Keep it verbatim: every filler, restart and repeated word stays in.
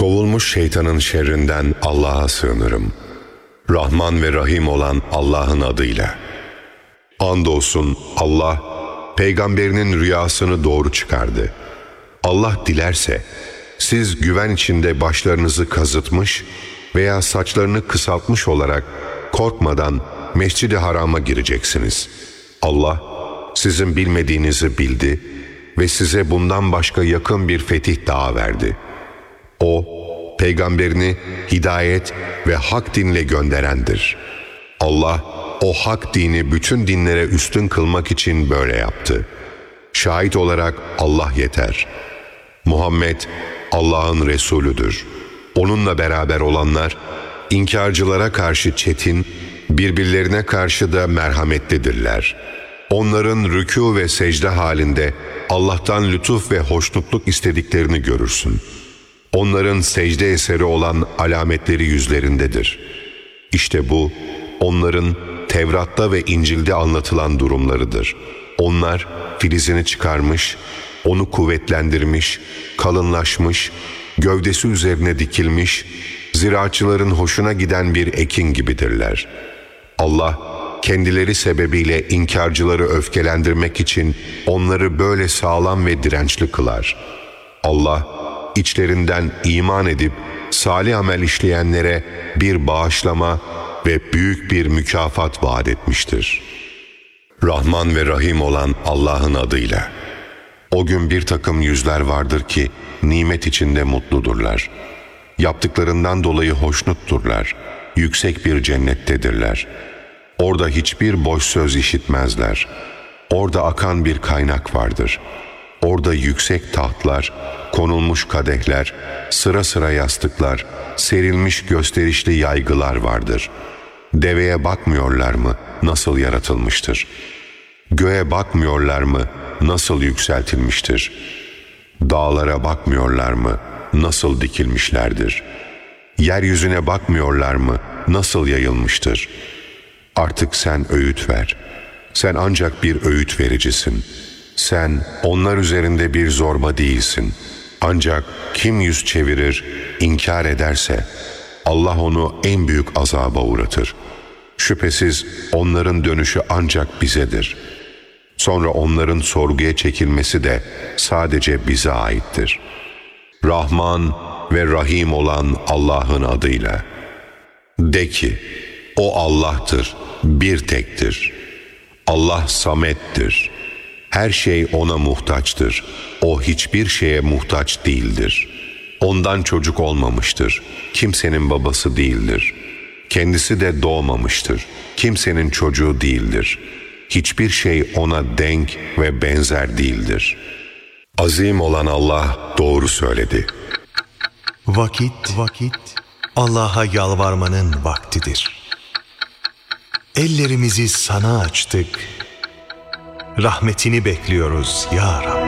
Kovulmuş şeytanın şerrinden Allah'a sığınırım. Rahman ve Rahim olan Allah'ın adıyla. Andolsun Allah, peygamberinin rüyasını doğru çıkardı. Allah dilerse, siz güven içinde başlarınızı kazıtmış veya saçlarını kısaltmış olarak korkmadan Mescid-i Haram'a gireceksiniz. Allah, sizin bilmediğinizi bildi ve size bundan başka yakın bir fetih daha verdi. O, peygamberini hidayet ve hak dinle gönderendir. Allah, o hak dini bütün dinlere üstün kılmak için böyle yaptı. Şahit olarak Allah yeter. Muhammed, Allah'ın Resulüdür. Onunla beraber olanlar, inkarcılara karşı çetin, birbirlerine karşı da merhametlidirler. Onların rükû ve secde halinde Allah'tan lütuf ve hoşnutluk istediklerini görürsün. Onların secde eseri olan alametleri yüzlerindedir. İşte bu, onların Tevrat'ta ve İncil'de anlatılan durumlarıdır. Onlar filizini çıkarmış, onu kuvvetlendirmiş, kalınlaşmış, gövdesi üzerine dikilmiş, ziraatçıların hoşuna giden bir ekin gibidirler. Allah, kendileri sebebiyle inkarcıları öfkelendirmek için onları böyle sağlam ve dirençli kılar. Allah, içlerinden iman edip salih amel işleyenlere bir bağışlama ve büyük bir mükafat vaat etmiştir. Rahman ve Rahim olan Allah'ın adıyla. O gün bir takım yüzler vardır ki nimet içinde mutludurlar. Yaptıklarından dolayı hoşnutturlar. Yüksek bir cennettedirler. Orada hiçbir boş söz işitmezler. Orada akan bir kaynak vardır. Orada yüksek tahtlar, konulmuş kadehler, sıra sıra yastıklar, serilmiş gösterişli yaygılar vardır. Deveye bakmıyorlar mı, nasıl yaratılmıştır? Göğe bakmıyorlar mı, nasıl yükseltilmiştir? Dağlara bakmıyorlar mı, nasıl dikilmişlerdir? Yeryüzüne bakmıyorlar mı, nasıl yayılmıştır? Artık sen öğüt ver. Sen ancak bir öğüt vericisin. Sen onlar üzerinde bir zorba değilsin. Ancak kim yüz çevirir, inkar ederse Allah onu en büyük azaba uğratır. Şüphesiz onların dönüşü ancak bizedir. Sonra onların sorguya çekilmesi de sadece bize aittir. Rahman ve Rahim olan Allah'ın adıyla. De ki, o Allah'tır, bir tektir. Allah Samet'tir. Her şey ona muhtaçtır. O hiçbir şeye muhtaç değildir. Ondan çocuk olmamıştır. Kimsenin babası değildir. Kendisi de doğmamıştır. Kimsenin çocuğu değildir. Hiçbir şey ona denk ve benzer değildir. Azim olan Allah doğru söyledi. Vakit, vakit Allah'a yalvarmanın vaktidir. Ellerimizi sana açtık. Rahmetini bekliyoruz ya Rabbi.